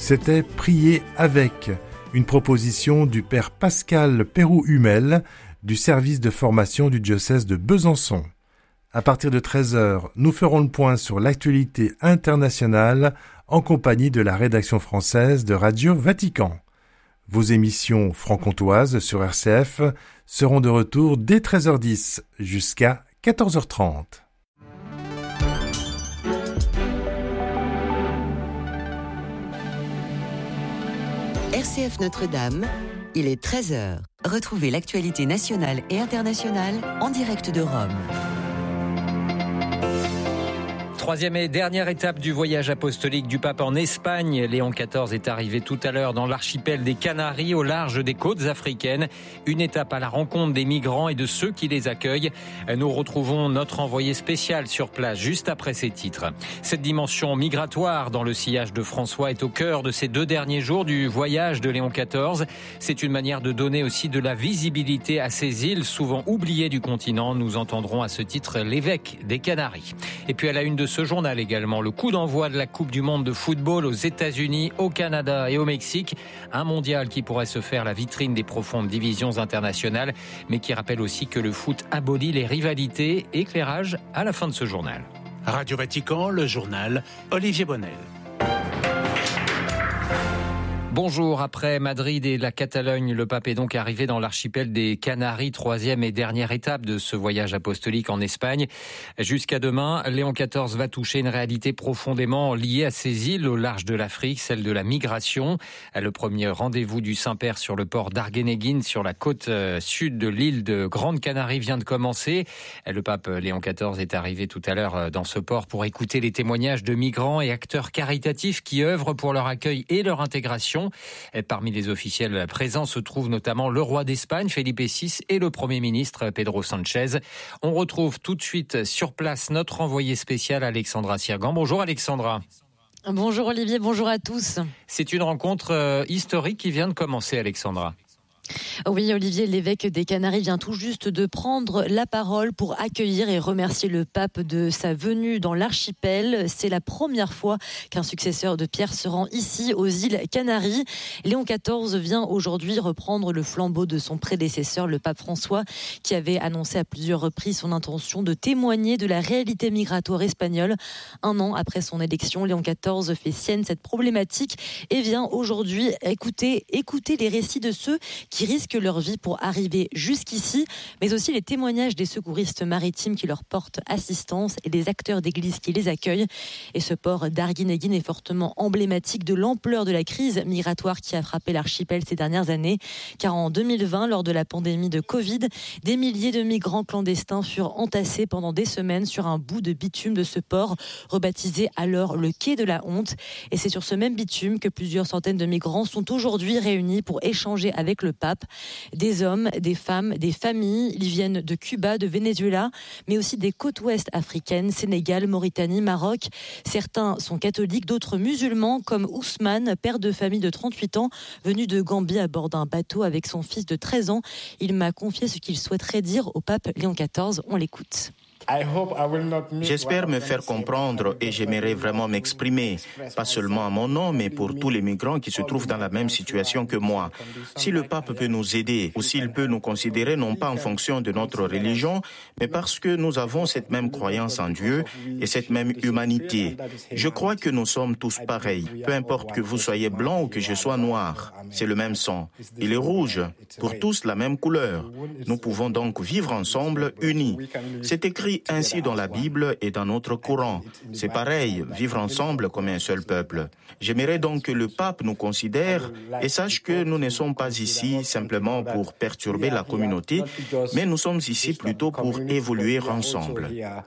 C'était Prier avec, une proposition du père Pascal Pérou-Humel du service de formation du diocèse de Besançon. À partir de 13h, nous ferons le point sur l'actualité internationale en compagnie de la rédaction française de Radio Vatican. Vos émissions franc-comtoises sur RCF seront de retour dès 13h10 jusqu'à 14h30. RCF Notre-Dame, il est 13h. Retrouvez l'actualité nationale et internationale en direct de Rome. Troisième et dernière étape du voyage apostolique du pape en Espagne. Léon XIV est arrivé tout à l'heure dans l'archipel des Canaries, au large des côtes africaines. Une étape à la rencontre des migrants et de ceux qui les accueillent. Nous retrouvons notre envoyé spécial sur place juste après ces titres. Cette dimension migratoire dans le sillage de François est au cœur de ces 2 derniers jours du voyage de Léon XIV. C'est une manière de donner aussi de la visibilité à ces îles souvent oubliées du continent. Nous entendrons à ce titre l'évêque des Canaries. Et puis à la une de ce journal également, le coup d'envoi de la Coupe du Monde de football aux États-Unis, au Canada et au Mexique. Un mondial qui pourrait se faire la vitrine des profondes divisions internationales, mais qui rappelle aussi que le foot abolit les rivalités. Éclairage à la fin de ce journal. Radio Vatican, le journal, Olivier Bonnel. Bonjour, après Madrid et la Catalogne, le pape est donc arrivé dans l'archipel des Canaries, 3e et dernière étape de ce voyage apostolique en Espagne. Jusqu'à demain, Léon XIV va toucher une réalité profondément liée à ces îles au large de l'Afrique, celle de la migration. Le premier rendez-vous du Saint-Père sur le port d'Argueneguín, sur la côte sud de l'île de Grande Canarie, vient de commencer. Le pape Léon XIV est arrivé tout à l'heure dans ce port pour écouter les témoignages de migrants et acteurs caritatifs qui œuvrent pour leur accueil et leur intégration. Et parmi les officiels présents se trouvent notamment le roi d'Espagne, Felipe VI, et le Premier ministre, Pedro Sánchez. On retrouve tout de suite sur place notre envoyé spécial, Alexandra Sirgan. Bonjour Alexandra. Bonjour Olivier, bonjour à tous. C'est une rencontre historique qui vient de commencer, Alexandra. Oui, Olivier, l'évêque des Canaries vient tout juste de prendre la parole pour accueillir et remercier le pape de sa venue dans l'archipel. C'est la première fois qu'un successeur de Pierre se rend ici, aux îles Canaries. Léon XIV vient aujourd'hui reprendre le flambeau de son prédécesseur, le pape François, qui avait annoncé à plusieurs reprises son intention de témoigner de la réalité migratoire espagnole. 1 an après son élection, Léon XIV fait sienne cette problématique et vient aujourd'hui écouter les récits de ceux qui risquent leur vie pour arriver jusqu'ici, mais aussi les témoignages des secouristes maritimes qui leur portent assistance et des acteurs d'église qui les accueillent. Et ce port d'Arguineguín est fortement emblématique de l'ampleur de la crise migratoire qui a frappé l'archipel ces dernières années, car en 2020, lors de la pandémie de Covid, des milliers de migrants clandestins furent entassés pendant des semaines sur un bout de bitume de ce port, rebaptisé alors le quai de la honte. Et c'est sur ce même bitume que plusieurs centaines de migrants sont aujourd'hui réunis pour échanger avec le pape. Des hommes, des femmes, des familles. Ils viennent de Cuba, de Venezuela, mais aussi des côtes ouest africaines, Sénégal, Mauritanie, Maroc. Certains sont catholiques, d'autres musulmans, comme Ousmane, père de famille de 38 ans, venu de Gambie à bord d'un bateau avec son fils de 13 ans. Il m'a confié ce qu'il souhaiterait dire au pape Léon XIV. On l'écoute. J'espère me faire comprendre et j'aimerais vraiment m'exprimer, pas seulement à mon nom, mais pour tous les migrants qui se trouvent dans la même situation que moi. Si le pape peut nous aider, ou s'il peut nous considérer non pas en fonction de notre religion, mais parce que nous avons cette même croyance en Dieu et cette même humanité. Je crois que nous sommes tous pareils, peu importe que vous soyez blanc ou que je sois noir. C'est le même sang. Il est rouge, pour tous la même couleur. Nous pouvons donc vivre ensemble, unis. C'est écrit ainsi dans la Bible et dans notre Coran. C'est pareil, vivre ensemble comme un seul peuple. J'aimerais donc que le pape nous considère et sache que nous ne sommes pas ici simplement pour perturber la communauté, mais nous sommes ici plutôt pour évoluer ensemble.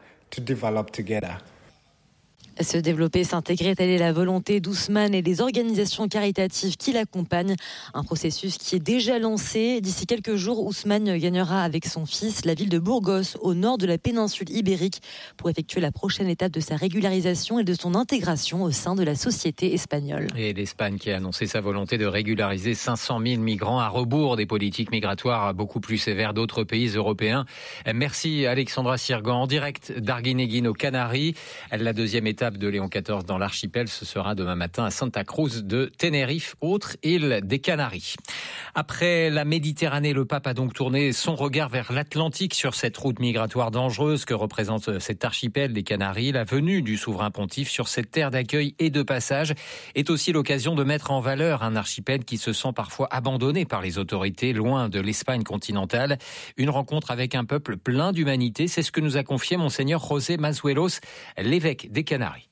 Se développer, s'intégrer, telle est la volonté d'Ousmane et des organisations caritatives qui l'accompagnent. Un processus qui est déjà lancé. D'ici quelques jours, Ousmane gagnera avec son fils la ville de Burgos, au nord de la péninsule ibérique, pour effectuer la prochaine étape de sa régularisation et de son intégration au sein de la société espagnole. Et l'Espagne qui a annoncé sa volonté de régulariser 500 000 migrants à rebours des politiques migratoires beaucoup plus sévères d'autres pays européens. Merci Alexandra Sirgan, en direct d'Arguineguín aux Canaries. La deuxième étape étape de Léon XIV dans l'archipel, ce sera demain matin à Santa Cruz de Tenerife, autre île des Canaries. Après la Méditerranée, le pape a donc tourné son regard vers l'Atlantique sur cette route migratoire dangereuse que représente cet archipel des Canaries. La venue du souverain pontife sur cette terre d'accueil et de passage est aussi l'occasion de mettre en valeur un archipel qui se sent parfois abandonné par les autorités, loin de l'Espagne continentale. Une rencontre avec un peuple plein d'humanité, c'est ce que nous a confié Monseigneur José Mazuelos, l'évêque des Canaries.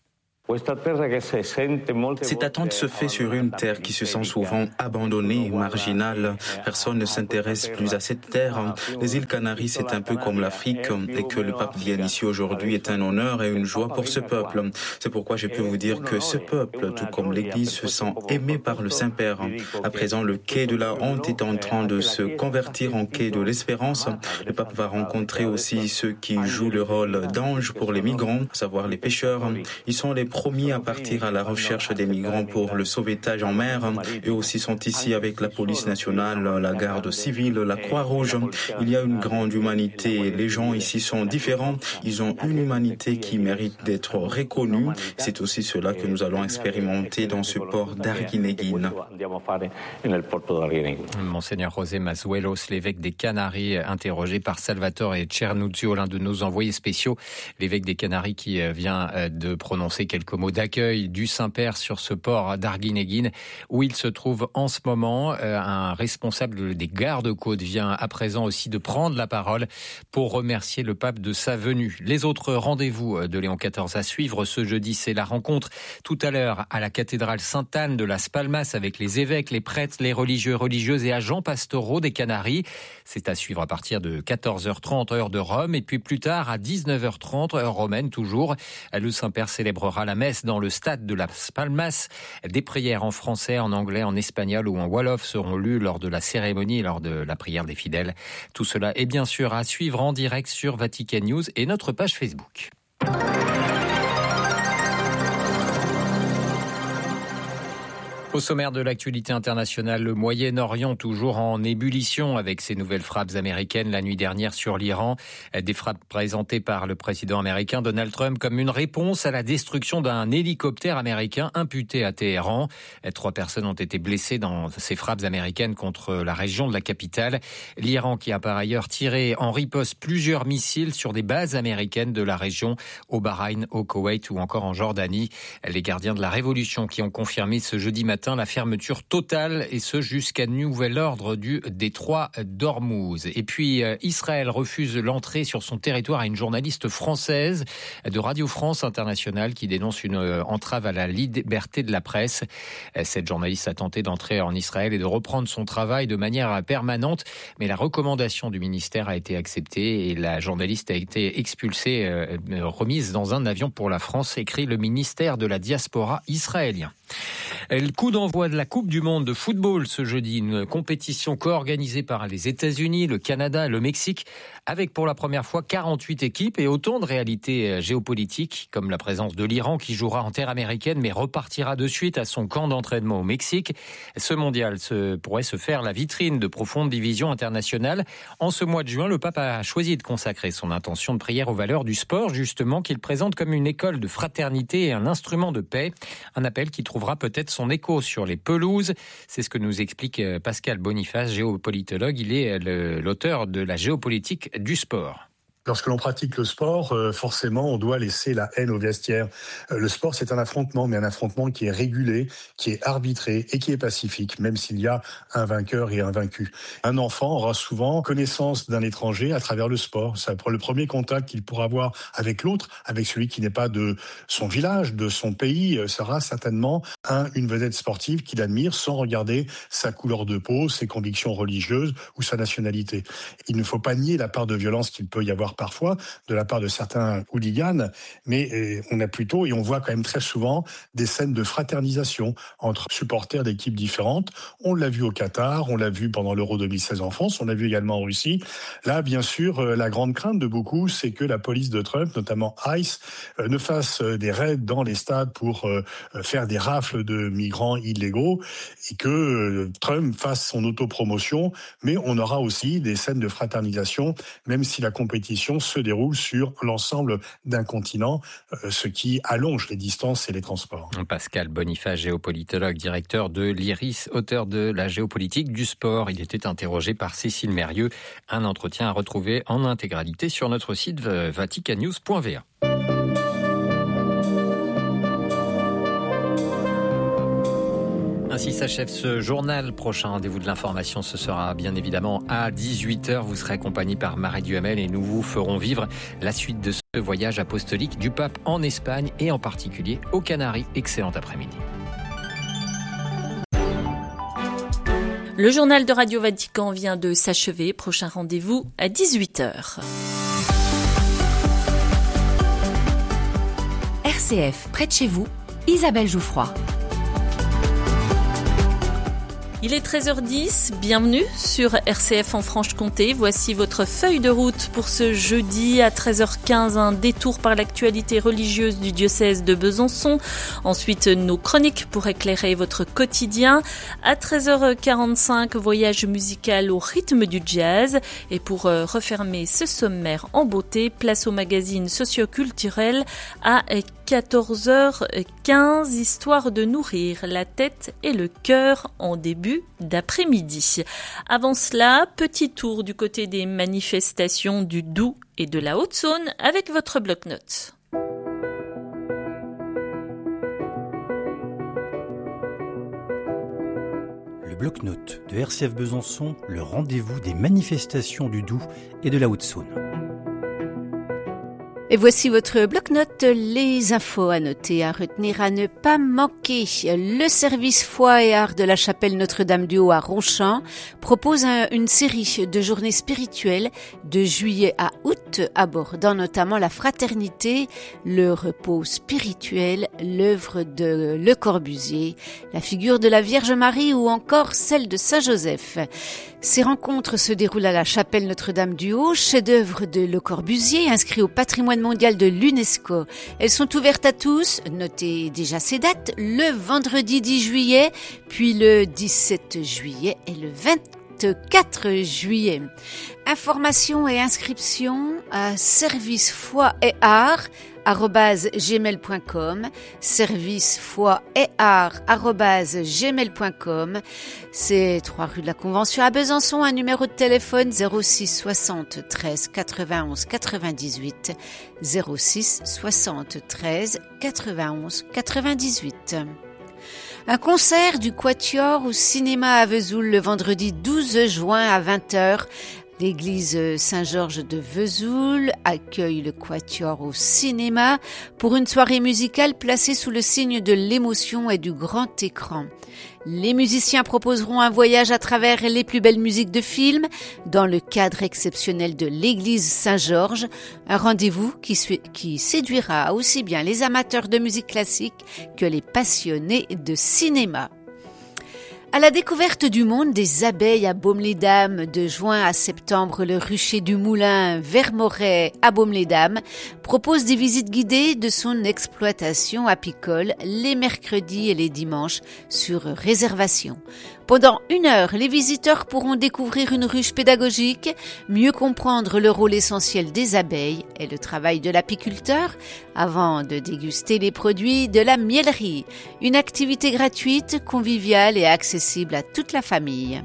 Cette attente se fait sur une terre qui se sent souvent abandonnée, marginale. Personne ne s'intéresse plus à cette terre. Les îles Canaries, c'est un peu comme l'Afrique, et que le pape vienne ici aujourd'hui est un honneur et une joie pour ce peuple. C'est pourquoi je peux vous dire que ce peuple, tout comme l'Église, se sent aimé par le Saint-Père. À présent, le quai de la honte est en train de se convertir en quai de l'espérance. Le pape va rencontrer aussi ceux qui jouent le rôle d'ange pour les migrants, à savoir les pêcheurs. Ils sont les premiers à partir à la recherche des migrants pour le sauvetage en mer. Eux aussi sont ici avec la police nationale, la garde civile, la Croix-Rouge. Il y a une grande humanité. Les gens ici sont différents. Ils ont une humanité qui mérite d'être reconnue. C'est aussi cela que nous allons expérimenter dans ce port d'Arguineguín. Monseigneur José Mazuelos, l'évêque des Canaries, interrogé par Salvatore Cernuzio, l'un de nos envoyés spéciaux. L'évêque des Canaries qui vient de prononcer quelques mots d'accueil du Saint-Père sur ce port d'Arguineguín où il se trouve en ce moment. Un responsable des gardes-côtes vient à présent aussi de prendre la parole pour remercier le pape de sa venue. Les autres rendez-vous de Léon XIV à suivre ce jeudi, c'est la rencontre tout à l'heure à la cathédrale Sainte-Anne de Las Palmas avec les évêques, les prêtres, les religieux, religieuses et agents pastoraux des Canaries. C'est à suivre à partir de 14h30 heure de Rome et puis plus tard à 19h30 heure romaine toujours. Le Saint-Père célébrera la messe dans le stade de Las Palmas. Des prières en français, en anglais, en espagnol ou en wolof seront lues lors de la cérémonie, lors de la prière des fidèles. Tout cela est bien sûr à suivre en direct sur Vatican News et notre page Facebook. Au sommaire de l'actualité internationale, le Moyen-Orient toujours en ébullition avec ces nouvelles frappes américaines la nuit dernière sur l'Iran. Des frappes présentées par le président américain Donald Trump comme une réponse à la destruction d'un hélicoptère américain imputé à Téhéran. 3 personnes ont été blessées dans ces frappes américaines contre la région de la capitale. L'Iran qui a par ailleurs tiré en riposte plusieurs missiles sur des bases américaines de la région au Bahreïn, au Koweït ou encore en Jordanie. Les gardiens de la révolution qui ont confirmé ce jeudi matin la fermeture totale et ce jusqu'à nouvel ordre du détroit d'Ormuz. Et puis Israël refuse l'entrée sur son territoire à une journaliste française de Radio France Internationale qui dénonce une entrave à la liberté de la presse. Cette journaliste a tenté d'entrer en Israël et de reprendre son travail de manière permanente, mais la recommandation du ministère a été acceptée et la journaliste a été expulsée, remise dans un avion pour la France, écrit le ministère de la diaspora israélien. Le coup d'envoi de la Coupe du Monde de football ce jeudi, une compétition co-organisée par les États-Unis, le Canada et le Mexique, avec pour la première fois 48 équipes et autant de réalités géopolitiques, comme la présence de l'Iran qui jouera en terre américaine mais repartira de suite à son camp d'entraînement au Mexique. Ce mondial pourrait se faire la vitrine de profondes divisions internationales. En ce mois de juin, le pape a choisi de consacrer son intention de prière aux valeurs du sport, justement, qu'il présente comme une école de fraternité et un instrument de paix. Un appel qui trouvera peut-être son écho sur les pelouses. C'est ce que nous explique Pascal Boniface, géopolitologue. Il est l'auteur de la géopolitique du sport. Lorsque l'on pratique le sport, forcément, on doit laisser la haine au vestiaire. Le sport, c'est un affrontement, mais un affrontement qui est régulé, qui est arbitré et qui est pacifique, même s'il y a un vainqueur et un vaincu. Un enfant aura souvent connaissance d'un étranger à travers le sport. C'est le premier contact qu'il pourra avoir avec l'autre, avec celui qui n'est pas de son village, de son pays, sera certainement une vedette sportive qu'il admire sans regarder sa couleur de peau, ses convictions religieuses ou sa nationalité. Il ne faut pas nier la part de violence qu'il peut y avoir parfois de la part de certains hooligans, mais on a plutôt, et on voit quand même très souvent, des scènes de fraternisation entre supporters d'équipes différentes. On l'a vu au Qatar, on l'a vu pendant l'Euro 2016 en France, on l'a vu également en Russie. Là, bien sûr, la grande crainte de beaucoup, c'est que la police de Trump, notamment ICE, ne fasse des raids dans les stades pour faire des rafles de migrants illégaux et que Trump fasse son autopromotion, mais on aura aussi des scènes de fraternisation, même si la compétition l'exposition se déroule sur l'ensemble d'un continent, ce qui allonge les distances et les transports. Pascal Boniface, géopolitologue, directeur de l'IRIS, auteur de la géopolitique du sport. Il était interrogé par Cécile Mérieux. Un entretien à retrouver en intégralité sur notre site vaticannews.va. Ainsi s'achève ce journal. Prochain rendez-vous de l'information, ce sera bien évidemment à 18h. Vous serez accompagné par Marie Duhamel et nous vous ferons vivre la suite de ce voyage apostolique du pape en Espagne et en particulier aux Canaries. Excellent après-midi. Le journal de Radio Vatican vient de s'achever. Prochain rendez-vous à 18h. RCF, près de chez vous, Isabelle Jouffroy. Il est 13h10, bienvenue sur RCF en Franche-Comté. Voici votre feuille de route pour ce jeudi à 13h15, un détour par l'actualité religieuse du diocèse de Besançon. Ensuite, nos chroniques pour éclairer votre quotidien. À 13h45, voyage musical au rythme du jazz. Et pour refermer ce sommaire en beauté, place au magazine socio-culturel à 14h15, histoire de nourrir la tête et le cœur en début d'après-midi. Avant cela, petit tour du côté des manifestations du Doubs et de la Haute-Saône avec votre bloc-notes. Le bloc-notes de RCF Besançon, le rendez-vous des manifestations du Doubs et de la Haute-Saône. Et voici votre bloc-notes, les infos à noter, à retenir, à ne pas manquer. Le service foi et art de la chapelle Notre-Dame-du-Haut à Ronchamp propose une série de journées spirituelles de juillet à août, abordant notamment la fraternité, le repos spirituel, l'œuvre de Le Corbusier, la figure de la Vierge Marie ou encore celle de Saint Joseph. Ces rencontres se déroulent à la chapelle Notre-Dame-du-Haut, chef-d'œuvre de Le Corbusier, inscrit au patrimoine mondial de l'UNESCO. Elles sont ouvertes à tous, notez déjà ces dates, le vendredi 10 juillet, puis le 17 juillet et le 24 juillet. Informations et inscriptions à service foi et art @gmail.com, service foi et art @gmail.com. C'est 3 rue de la Convention à Besançon, un numéro de téléphone 06 60 13 91 98, 06 60 91 98. Un concert du Quatuor au cinéma à Vesoul le vendredi 12 juin à 20h. L'église Saint-Georges de Vesoul accueille le Quatuor au cinéma pour une soirée musicale placée sous le signe de l'émotion et du grand écran. Les musiciens proposeront un voyage à travers les plus belles musiques de films dans le cadre exceptionnel de l'église Saint-Georges, un rendez-vous qui séduira aussi bien les amateurs de musique classique que les passionnés de cinéma. À la découverte du monde des abeilles à Baume-les-Dames, de juin à septembre, le rucher du Moulin Vermoret à Baume-les-Dames propose des visites guidées de son exploitation apicole les mercredis et les dimanches sur réservation. Pendant 1 heure, les visiteurs pourront découvrir une ruche pédagogique, mieux comprendre le rôle essentiel des abeilles et le travail de l'apiculteur, avant de déguster les produits de la miellerie. Une activité gratuite, conviviale et accessible à toute la famille.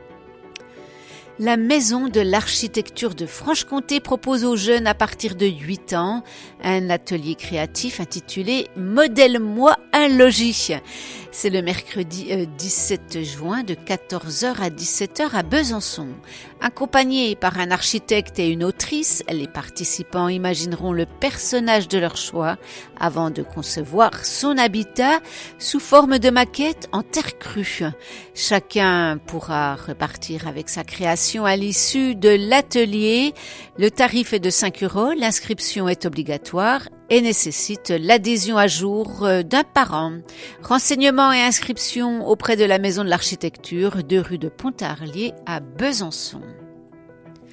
La Maison de l'Architecture de Franche-Comté propose aux jeunes à partir de 8 ans un atelier créatif intitulé « Modèle-moi un logis ». C'est le mercredi 17 juin de 14h à 17h à Besançon. Accompagnés par un architecte et une autrice, les participants imagineront le personnage de leur choix avant de concevoir son habitat sous forme de maquette en terre crue. Chacun pourra repartir avec sa création à l'issue de l'atelier. Le tarif est de 5 €, l'inscription est obligatoire et nécessite l'adhésion à jour d'un parent. Renseignements et inscriptions auprès de la Maison de l'Architecture, 2 rue de Pontarlier à Besançon.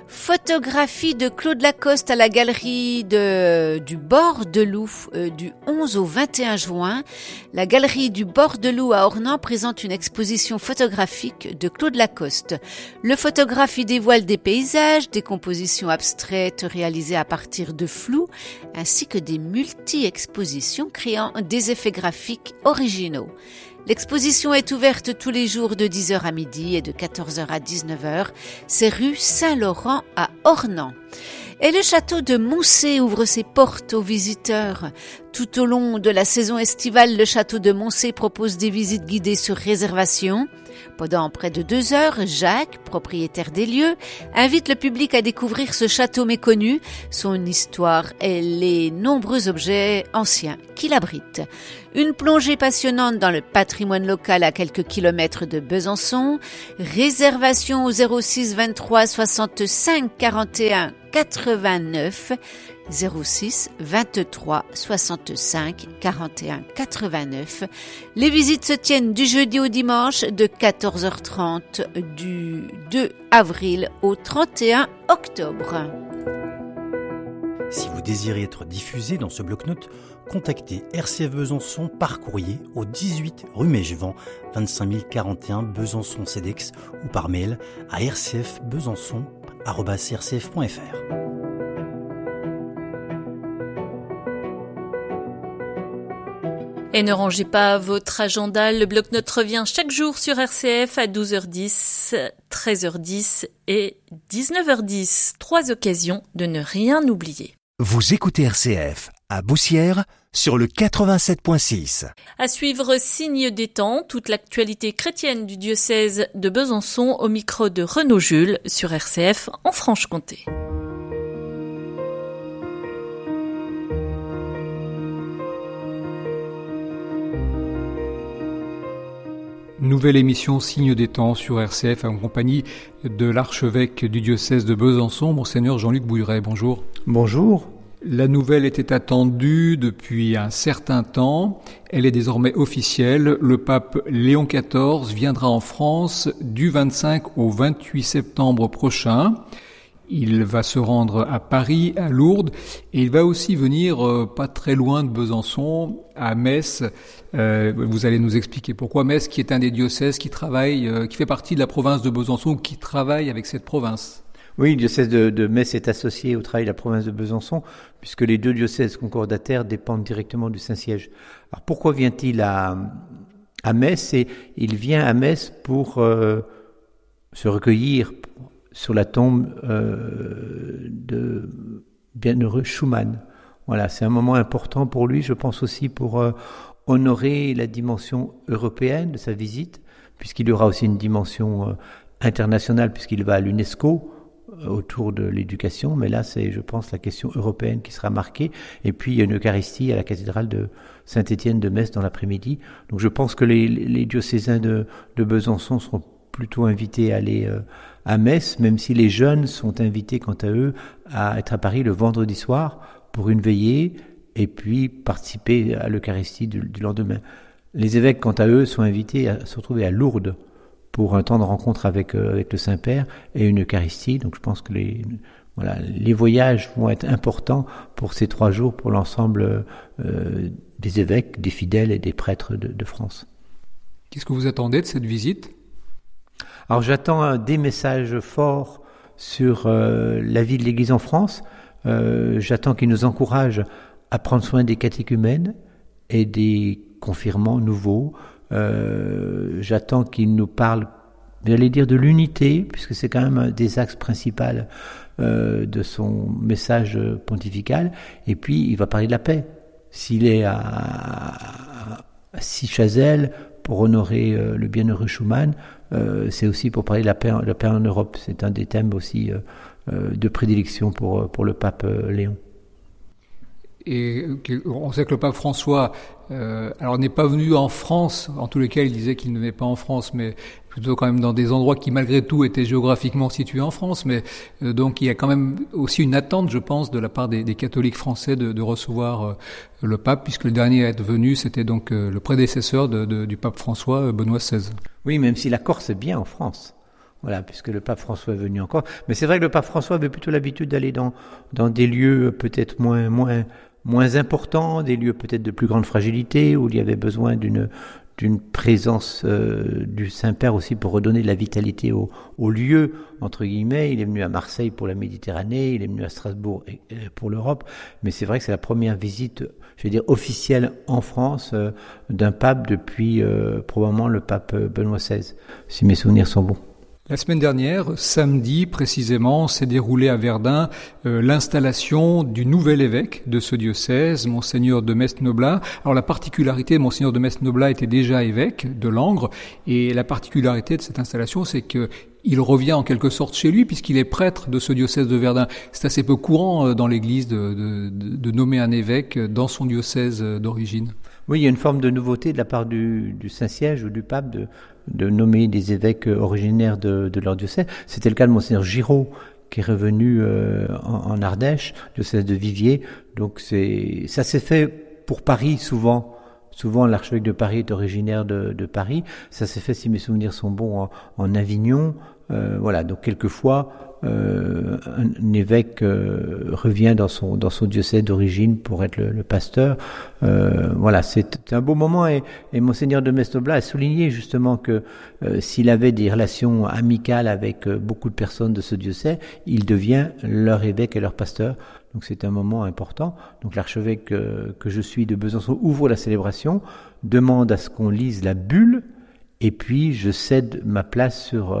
Photographie de Claude Lacoste à la galerie du Bord de Loup du 11 au 21 juin. La galerie du Bord de Loup à Ornans présente une exposition photographique de Claude Lacoste. Le photographe y dévoile des paysages, des compositions abstraites réalisées à partir de flou, ainsi que des multi-expositions créant des effets graphiques originaux. L'exposition est ouverte tous les jours de 10h à midi et de 14h à 19h. C'est rue Saint-Laurent à Ornans. Et le château de Moncé ouvre ses portes aux visiteurs. Tout au long de la saison estivale, le château de Moncé propose des visites guidées sur réservation. Pendant près de 2 heures, Jacques, propriétaire des lieux, invite le public à découvrir ce château méconnu, son histoire et les nombreux objets anciens qui l'abritent. Une plongée passionnante dans le patrimoine local à quelques kilomètres de Besançon. Réservation au 06 23 65 41 89. 06 23 65 41 89. Les visites se tiennent du jeudi au dimanche de 14h30 du 2 avril au 31 octobre. Si vous désirez être diffusé dans ce bloc-notes, contactez RCF Besançon par courrier au 18 rue Mégevant, 25 041 Besançon CEDEX ou par mail à rcfbesançon@rcf.fr. Et ne rangez pas votre agenda, le bloc-notes revient chaque jour sur RCF à 12h10, 13h10 et 19h10. 3 occasions de ne rien oublier. Vous écoutez RCF à Boussières sur le 87.6. À suivre Signe des temps, toute l'actualité chrétienne du diocèse de Besançon au micro de Renaud Jules sur RCF en Franche-Comté. Nouvelle émission Signe des temps sur RCF en compagnie de l'archevêque du diocèse de Besançon, Monseigneur Jean-Luc Bouilleret. Bonjour. Bonjour. La nouvelle était attendue depuis un certain temps. Elle est désormais officielle. Le pape Léon XIV viendra en France du 25 au 28 septembre prochain. Il va se rendre à Paris, à Lourdes, et il va aussi venir pas très loin de Besançon, à Metz. Vous allez nous expliquer pourquoi Metz, qui est un des diocèses qui travaille, qui fait partie de la province de Besançon, ou qui travaille avec cette province. Oui, le diocèse de Metz est associé au travail de la province de Besançon, puisque les 2 diocèses concordataires dépendent directement du Saint-Siège. Alors pourquoi vient-il à Metz? Il vient à Metz pour se recueillir sur la tombe de bienheureux Schumann. Voilà, c'est un moment important pour lui, je pense aussi pour honorer la dimension européenne de sa visite, puisqu'il y aura aussi une dimension internationale, puisqu'il va à l'UNESCO autour de l'éducation, mais là c'est, je pense, la question européenne qui sera marquée, et puis il y a une Eucharistie à la cathédrale de Saint-Étienne de Metz dans l'après-midi. Donc je pense que les diocésains de Besançon seront plutôt invités à aller à Metz, même si les jeunes sont invités quant à eux à être à Paris le vendredi soir pour une veillée et puis participer à l'Eucharistie du lendemain. Les évêques quant à eux sont invités à se retrouver à Lourdes pour un temps de rencontre avec le Saint-Père et une Eucharistie. Donc je pense que les voyages vont être importants pour ces 3 jours pour l'ensemble des évêques, des fidèles et des prêtres de France. Qu'est-ce que vous attendez de cette visite ? Alors j'attends des messages forts sur la vie de l'Église en France. J'attends qu'il nous encourage à prendre soin des catéchumènes et des confirmants nouveaux. J'attends qu'il nous parle, j'allais dire, de l'unité, puisque c'est quand même un des axes principaux de son message pontifical. Et puis il va parler de la paix. S'il est à Sichazel pour honorer le bienheureux Schumann, c'est aussi pour parler de la paix en Europe. C'est un des thèmes aussi de prédilection pour le pape Léon. Et on sait que le pape François, alors n'est pas venu en France, en tous les cas il disait qu'il ne venait pas en France, mais plutôt quand même dans des endroits qui malgré tout étaient géographiquement situés en France, mais donc il y a quand même aussi une attente, je pense, de la part des catholiques français de recevoir le pape, puisque le dernier à être venu, c'était donc le prédécesseur du pape François, Benoît XVI. Oui, même si la Corse est bien en France. Voilà, puisque le pape François est venu encore. Mais c'est vrai que le pape François avait plutôt l'habitude d'aller dans des lieux peut-être moins importants, des lieux peut-être de plus grande fragilité, où il y avait besoin d'une présence du Saint-Père aussi pour redonner de la vitalité au lieu, entre guillemets. Il est venu à Marseille pour la Méditerranée, il est venu à Strasbourg pour l'Europe, mais c'est vrai que c'est la première visite, je vais dire, officielle en France d'un pape depuis probablement le pape Benoît XVI, si mes souvenirs sont bons. La semaine dernière, samedi précisément, s'est déroulée à Verdun l'installation du nouvel évêque de ce diocèse, Monseigneur de Metz-Noblat. Alors la particularité, Monseigneur de Metz-Noblat était déjà évêque de Langres, et la particularité de cette installation, c'est que il revient en quelque sorte chez lui puisqu'il est prêtre de ce diocèse de Verdun. C'est assez peu courant dans l'Église de nommer un évêque dans son diocèse d'origine. Oui, il y a une forme de nouveauté de la part du Saint-Siège ou du pape de nommer des évêques originaires de leur diocèse. C'était le cas de Monseigneur Giraud, qui est revenu en Ardèche, diocèse de Viviers. Donc ça s'est fait pour Paris souvent. Souvent, l'archevêque de Paris est originaire de Paris. Ça s'est fait, si mes souvenirs sont bons, en Avignon. Voilà, donc quelquefois, un évêque revient dans son diocèse d'origine pour être le pasteur. Voilà, c'est un beau moment, et Monseigneur de Metz-Noblat a souligné justement que s'il avait des relations amicales avec beaucoup de personnes de ce diocèse, il devient leur évêque et leur pasteur. Donc c'est un moment important. Donc l'archevêque que je suis de Besançon ouvre la célébration, demande à ce qu'on lise la bulle, et puis je cède ma place sur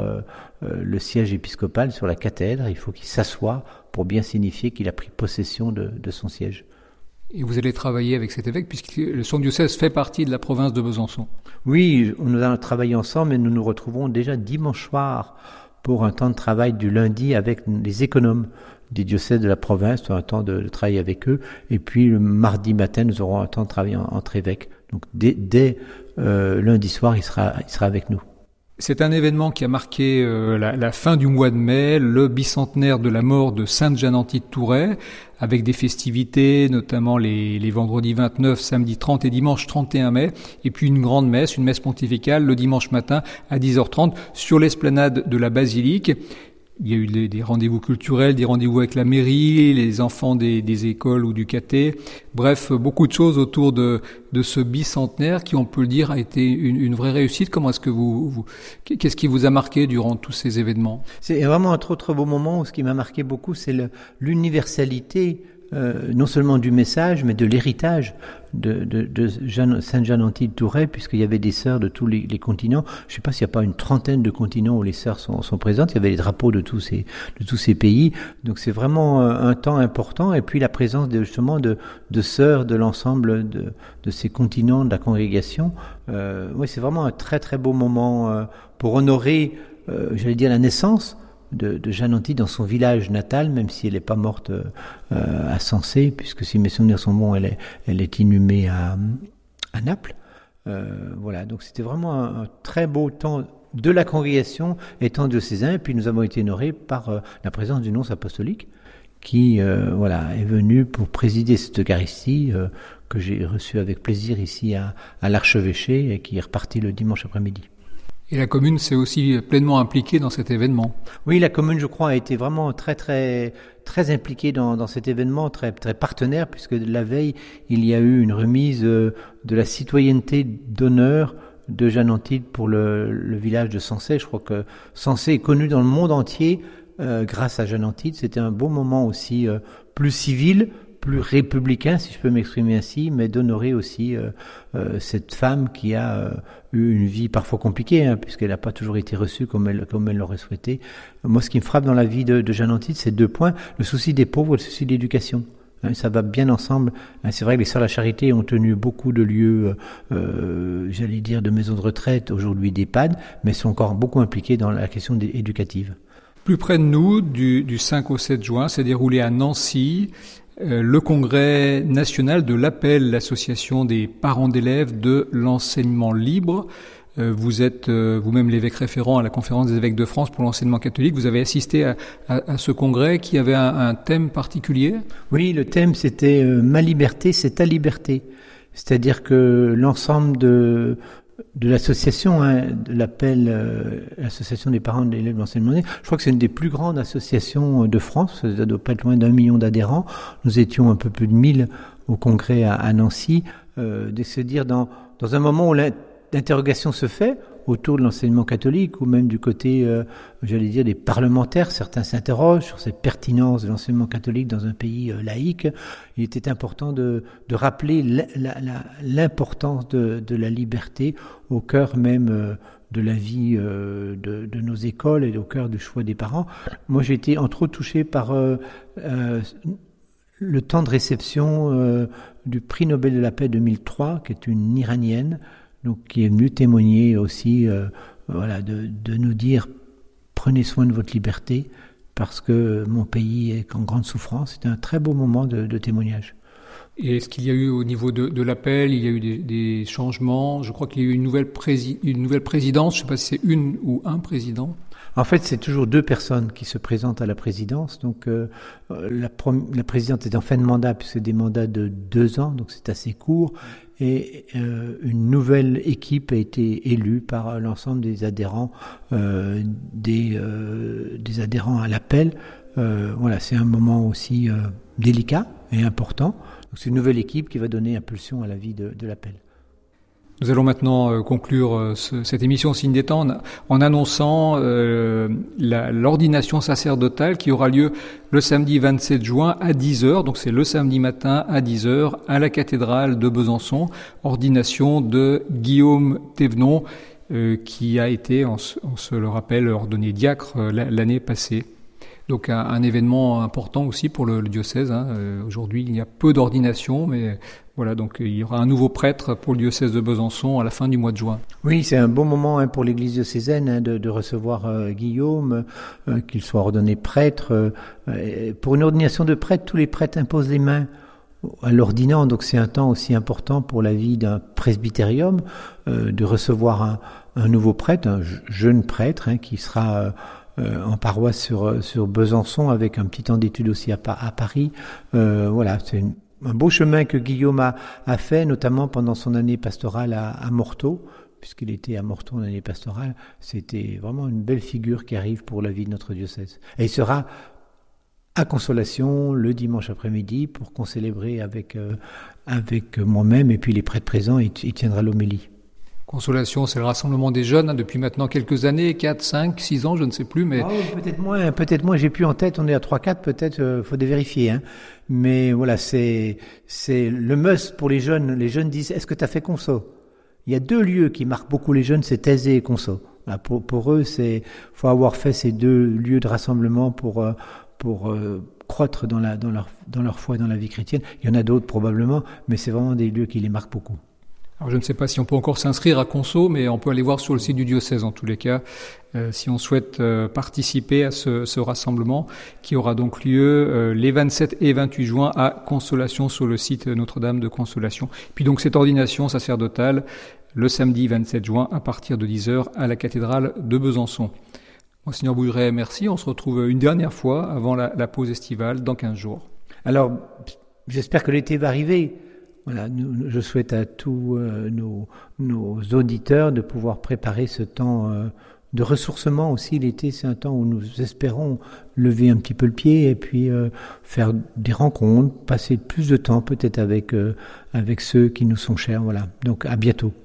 le siège épiscopal, sur la cathèdre. Il faut qu'il s'assoie pour bien signifier qu'il a pris possession de son siège. Et vous allez travailler avec cet évêque, puisque son diocèse fait partie de la province de Besançon. Oui, nous allons travailler ensemble, et nous nous retrouverons déjà dimanche soir pour un temps de travail du lundi avec les économes des diocèses de la province, un temps de travail avec eux, et puis le mardi matin, nous aurons un temps de travail entre évêques. Donc dès lundi soir, il sera avec nous. C'est un événement qui a marqué la fin du mois de mai, le bicentenaire de la mort de Sainte Jeanne-Antie de Touret, avec des festivités, notamment les vendredis 29, samedi 30 et dimanche 31 mai, et puis une grande messe, une messe pontificale, le dimanche matin à 10h30 sur l'esplanade de la basilique. Il y a eu des rendez-vous culturels, des rendez-vous avec la mairie, les enfants des écoles ou du caté. Bref, beaucoup de choses autour de ce bicentenaire qui, on peut le dire, a été une vraie réussite. Comment est-ce que qu'est-ce qui vous a marqué durant tous ces événements? C'est vraiment un trop beau moment où ce qui m'a marqué beaucoup, c'est l'universalité, non seulement du message, mais de l'héritage de Sainte Jeanne-Antie de Touret, puisqu'il y avait des sœurs de tous les continents. Je ne sais pas s'il n'y a pas une trentaine de continents où les sœurs sont présentes. Il y avait les drapeaux de tous ces pays. Donc c'est vraiment un temps important. Et puis la présence justement de sœurs de l'ensemble de ces continents, de la congrégation. Oui, c'est vraiment un très très beau moment pour honorer, j'allais dire, la naissance de Jeanne-Antie dans son village natal, même si elle n'est pas morte à Sensé, puisque si mes souvenirs sont bons, elle est inhumée à Naples. Voilà, donc c'était vraiment un très beau temps de la congrégation étant diocésain, et puis nous avons été honorés par la présence du nonce apostolique qui est venu pour présider cette Eucharistie que j'ai reçue avec plaisir ici à l'archevêché, et qui est reparti le dimanche après-midi. Et la commune s'est aussi pleinement impliquée dans cet événement. Oui, la commune, je crois, a été vraiment très très très impliquée dans cet événement, très très partenaire, puisque la veille, il y a eu une remise de la citoyenneté d'honneur de Jeanne-Antie pour le village de Sensé. Je crois que Sensé est connu dans le monde entier grâce à Jeanne-Antie. C'était un beau moment aussi plus civil, plus républicain, si je peux m'exprimer ainsi, mais d'honorer aussi cette femme qui a eu une vie parfois compliquée, puisqu'elle n'a pas toujours été reçue comme elle l'aurait souhaité. Moi, ce qui me frappe dans la vie de Jeanne-Antie, c'est 2 points: le souci des pauvres et le souci de l'éducation. Ça va bien ensemble. C'est vrai que les Sœurs de la Charité ont tenu beaucoup de lieux, j'allais dire, de maisons de retraite, aujourd'hui d'EHPAD, mais sont encore beaucoup impliquées dans la question éducative. Plus près de nous, du 5 au 7 juin, s'est déroulé à Nancy le congrès national de l'APEL, l'association des parents d'élèves de l'enseignement libre. Vous êtes vous-même l'évêque référent à la conférence des évêques de France pour l'enseignement catholique. Vous avez assisté à ce congrès qui avait un thème particulier? Oui, le thème c'était « Ma liberté, c'est ta liberté ». C'est-à-dire que l'ensemble de de l'association, de l'appel, l'association des parents d'élèves de l'enseignement libre. Je crois que c'est une des plus grandes associations de France, ça doit pas être loin d'1 million d'adhérents. Nous étions un peu plus de 1000 au congrès à Nancy, de se dire dans un moment où l'interrogation se fait autour de l'enseignement catholique ou même du côté, j'allais dire, des parlementaires, certains s'interrogent sur cette pertinence de l'enseignement catholique dans un pays laïque. Il était important de rappeler l'importance de la liberté au cœur même de la vie de nos écoles et au cœur du choix des parents. Moi, j'ai été entre autres touché par le temps de réception du prix Nobel de la paix 2003, qui est une Iranienne, donc qui est venue témoigner aussi, de nous dire prenez soin de votre liberté parce que mon pays est en grande souffrance. C'était un très beau moment de témoignage. Et est-ce qu'il y a eu au niveau de l'appel, il y a eu des changements? Je crois qu'il y a eu une nouvelle présidence. Je ne sais pas si c'est une ou un président. En fait, c'est toujours 2 personnes qui se présentent à la présidence. Donc, la présidente est en fin de mandat, puisque c'est des mandats de 2 ans, donc c'est assez court. Et une nouvelle équipe a été élue par l'ensemble des adhérents, des adhérents à l'appel. C'est un moment aussi délicat et important. Donc, c'est une nouvelle équipe qui va donner impulsion à la vie de l'appel. Nous allons maintenant conclure cette émission Signe des temps en annonçant l'ordination sacerdotale qui aura lieu le samedi 27 juin à 10h. Donc c'est le samedi matin à 10h à la cathédrale de Besançon. Ordination de Guillaume Thévenon qui a été, on se le rappelle, ordonné diacre l'année passée. Donc un événement important aussi pour le diocèse. Aujourd'hui, il y a peu d'ordinations, mais voilà, donc il y aura un nouveau prêtre pour le diocèse de Besançon à la fin du mois de juin. Oui, c'est un bon moment pour l'Église diocésaine de recevoir Guillaume, qu'il soit ordonné prêtre. Pour une ordination de prêtre, tous les prêtres imposent les mains à l'ordinant, donc c'est un temps aussi important pour la vie d'un presbytérium de recevoir un nouveau prêtre, un jeune prêtre qui sera en paroisse sur Besançon avec un petit temps d'études aussi à Paris. C'est un beau chemin que Guillaume a fait, notamment pendant son année pastorale à Morteau, puisqu'il était à Morteau en année pastorale. C'était vraiment une belle figure qui arrive pour la vie de notre diocèse. Et il sera à Consolation le dimanche après-midi pour qu'on célébrer avec moi-même et puis les prêtres présents, il tiendra l'homélie. Consolation, c'est le rassemblement des jeunes depuis maintenant quelques années, 4, 5, 6 ans, je ne sais plus. Mais peut-être moins, j'ai plus en tête, on est à 3-4, peut-être, faut vérifier. Mais voilà, c'est le must pour les jeunes. Les jeunes disent, est-ce que tu as fait Conso? Il y a 2 lieux qui marquent beaucoup les jeunes, c'est Thésée et Conso. Pour eux, faut avoir fait ces 2 lieux de rassemblement pour croître dans leur foi et dans la vie chrétienne. Il y en a d'autres probablement, mais c'est vraiment des lieux qui les marquent beaucoup. Alors je ne sais pas si on peut encore s'inscrire à Conso, mais on peut aller voir sur le site du diocèse en tous les cas, si on souhaite participer à ce rassemblement qui aura donc lieu les 27 et 28 juin à Consolation sur le site Notre-Dame de Consolation. Puis donc cette ordination sacerdotale le samedi 27 juin à partir de 10h à la cathédrale de Besançon. Monseigneur Bouilleret, merci. On se retrouve une dernière fois avant la pause estivale dans 15 jours. Alors, j'espère que l'été va arriver. Voilà, je souhaite à tous nos auditeurs de pouvoir préparer ce temps de ressourcement aussi. L'été, c'est un temps où nous espérons lever un petit peu le pied et puis faire des rencontres, passer plus de temps peut-être avec ceux qui nous sont chers. Voilà. Donc à bientôt.